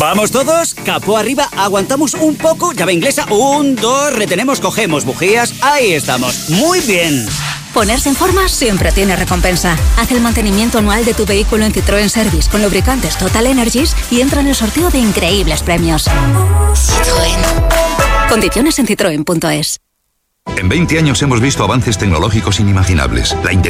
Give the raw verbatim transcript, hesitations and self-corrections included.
¿Vamos todos? Capó arriba, aguantamos un poco, llave inglesa, un, dos, retenemos, cogemos bujías, ahí estamos. Muy bien. Ponerse en forma siempre tiene recompensa. Haz el mantenimiento anual de tu vehículo en Citroën Service con lubricantes Total Energies y entra en el sorteo de increíbles premios. Citroën. Condiciones en citroen punto es. En veinte años hemos visto avances tecnológicos inimaginables. La inteligencia